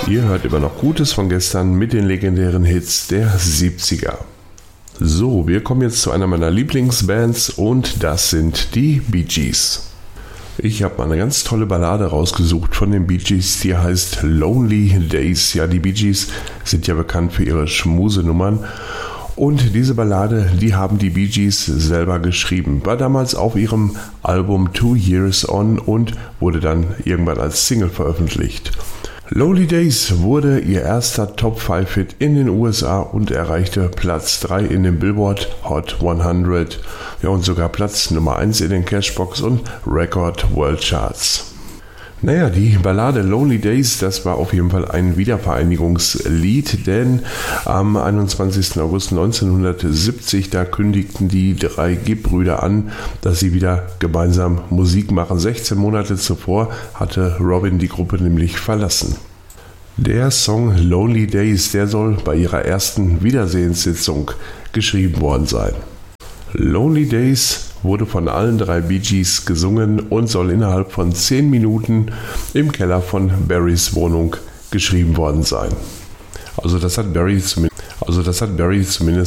Ihr hört immer noch Gutes von gestern mit den legendären Hits der 70er. So, wir kommen jetzt zu einer meiner Lieblingsbands und das sind die Bee Gees. Ich habe mal eine ganz tolle Ballade rausgesucht von den Bee Gees, die heißt Lonely Days. Ja, die Bee Gees sind ja bekannt für ihre Schmusenummern. Und diese Ballade, die haben die Bee Gees selber geschrieben. War damals auf ihrem Album 2 Years On und wurde dann irgendwann als Single veröffentlicht. Lonely Days wurde ihr erster Top-5-Hit in den USA und erreichte Platz 3 in den Billboard Hot 100. Ja, und sogar Platz Nummer 1 in den Cashbox und Record World Charts. Naja, die Ballade Lonely Days, das war auf jeden Fall ein Wiedervereinigungslied, denn am 21. August 1970, da kündigten die drei Gibb-Brüder an, dass sie wieder gemeinsam Musik machen. 16 Monate zuvor hatte Robin die Gruppe nämlich verlassen. Der Song Lonely Days, der soll bei ihrer ersten Wiedersehenssitzung geschrieben worden sein. Lonely Days wurde von allen drei Bee Gees gesungen und soll innerhalb von 10 Minuten im Keller von Barrys Wohnung geschrieben worden sein. Also das hat Barry zumindest